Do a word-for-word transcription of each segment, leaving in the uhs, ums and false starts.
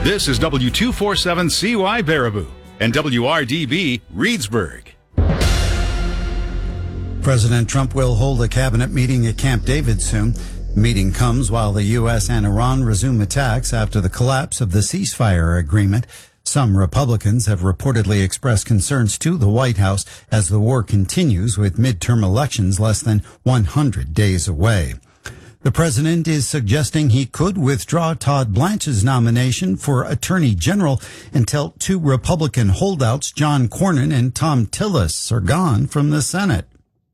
This is W two forty-seven C Y Baraboo and W R D B Reedsburg. President Trump will hold a cabinet meeting at Camp David soon. The meeting comes while the U S and Iran resume attacks after the collapse of the ceasefire agreement. Some Republicans have reportedly expressed concerns to the White House as the war continues with midterm elections less than one hundred days away. The president is suggesting he could withdraw Todd Blanche's nomination for Attorney General until two Republican holdouts, John Cornyn and Thom Tillis, are gone from the Senate.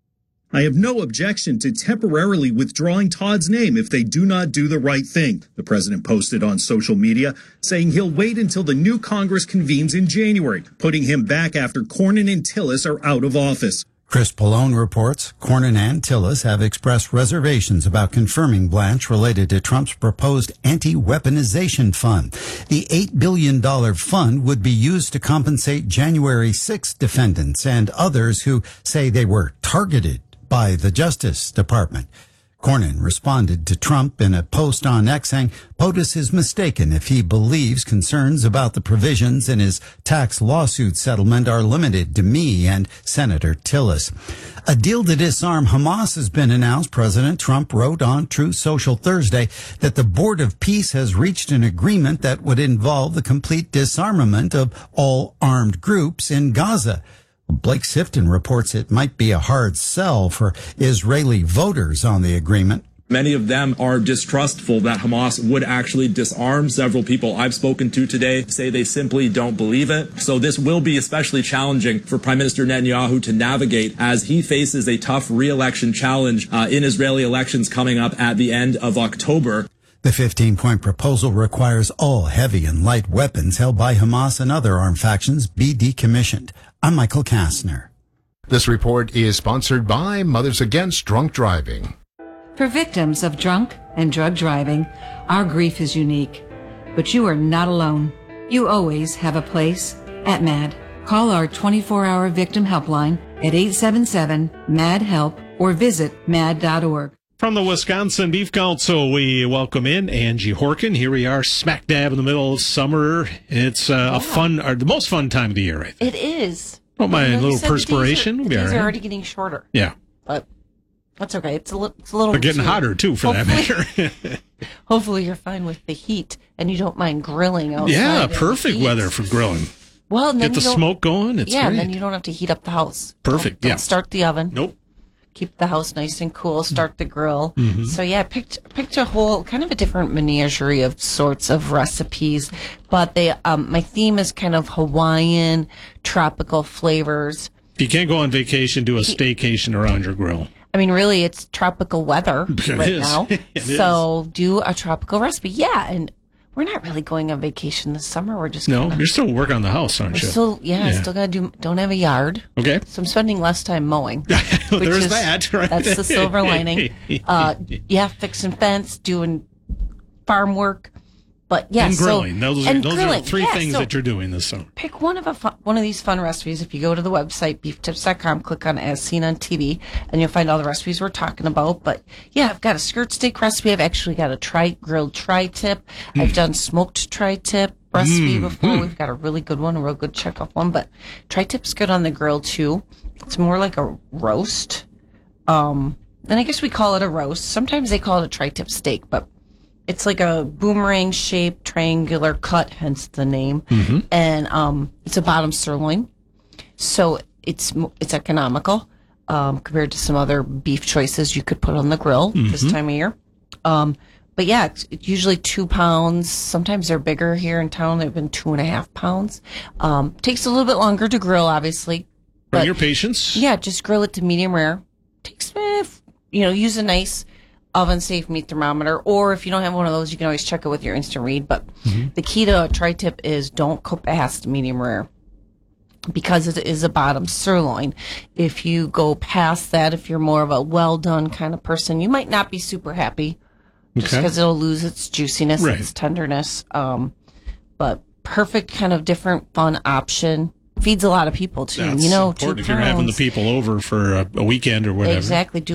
I have no objection to temporarily withdrawing Todd's name if they do not do the right thing, the president posted on social media, saying he'll wait until the new Congress convenes in January, putting him back after Cornyn and Tillis are out of office. Chris Pallone reports Cornyn and Tillis have expressed reservations about confirming Blanche related to Trump's proposed anti-weaponization fund. The eight billion dollars fund would be used to compensate January sixth defendants and others who say they were targeted by the Justice Department. Cornyn responded to Trump in a post on X saying POTUS is mistaken if he believes concerns about the provisions in his tax lawsuit settlement are limited to me and Senator Tillis. A deal to disarm Hamas has been announced. President Trump wrote on Truth Social Thursday that the Board of Peace has reached an agreement that would involve the complete disarmament of all armed groups in Gaza. Blake Sifton reports it might be a hard sell for Israeli voters on the agreement. Many of them are distrustful that Hamas would actually disarm. Several people I've spoken to today say they simply don't believe it. So this will be especially challenging for Prime Minister Netanyahu to navigate as he faces a tough re-election challenge uh, in Israeli elections coming up at the end of October. The fifteen-point proposal requires all heavy and light weapons held by Hamas and other armed factions be decommissioned. I'm Michael Kastner. This report is sponsored by Mothers Against Drunk Driving. For victims of drunk and drug driving, our grief is unique. But you are not alone. You always have a place at MAD. Call our twenty-four hour victim helpline at eight seven seven, M A D, HELP or visit mad dot org. From the Wisconsin Beef Council, we welcome in Angie Horkin. Here we are, smack dab in the middle of summer. It's uh, yeah. a fun, or the most fun time of the year, I think. It is. Don't mind a little perspiration. The days, are, the days right. are already getting shorter. Yeah. But that's okay. It's a, li- it's a little... They're getting too. hotter, too, for hopefully, that matter. Hopefully you're fine with the heat, and you don't mind grilling outside. Yeah, perfect weather for grilling. Well, and then Get the smoke going. It's yeah, great. and then you don't have to heat up the house. Perfect, don't, yeah. Don't start the oven. Nope. Keep the house nice and cool, start the grill. Mm-hmm. So yeah, I picked picked a whole kind of a different menagerie of sorts of recipes, but they um my theme is kind of Hawaiian tropical flavors. You can't go on vacation, do a staycation around your grill. I mean, really, it's tropical weather It right is. now. It so is. Do a tropical recipe. Yeah, and we're not really going on vacation this summer. We're just no. Kinda, you're still working on the house, aren't we're you? Still, yeah, Yeah. still gotta do. Don't have a yard. Okay. So I'm spending less time mowing. There's is, that. Right? That's the silver lining. Uh, yeah, fixing fence, doing farm work, but yeah, and so, grilling. Those, and are, those grilling. are the three yeah, things so that you're doing this summer. Pick one of a fun, one of these fun recipes. If you go to the website beef tips dot com, click on As Seen on T V, and you'll find all the recipes we're talking about. But yeah, I've got a skirt steak recipe. I've actually got a tri grilled tri-tip. Mm. I've done smoked tri-tip recipe mm. before. Mm. We've got a really good one, a real good checkoff one. But tri-tip's good on the grill too. It's more like a roast. Um, and I guess we call it a roast. Sometimes they call it a tri-tip steak, but it's like a boomerang shaped triangular cut, hence the name. Mm-hmm. And um, it's a bottom sirloin. So it's it's economical um, compared to some other beef choices you could put on the grill mm-hmm. this time of year. Um, but yeah, it's, it's usually two pounds. Sometimes they're bigger here in town. They've been two and a half pounds. Um, takes a little bit longer to grill, obviously. Bring your patience. Yeah, just grill it to medium rare. Takes, eh, you know, use a nice oven-safe meat thermometer, or if you don't have one of those, you can always check it with your instant read. But mm-hmm. the key to a tri-tip is don't cook past medium rare because it is a bottom sirloin. If you go past that, if you're more of a well-done kind of person, you might not be super happy just because okay. it'll lose its juiciness, right. its tenderness. Um, but perfect kind of different fun option. Feeds a lot of people too. That's you know, important two if you're having the people over for a, a weekend or whatever. Exactly. Do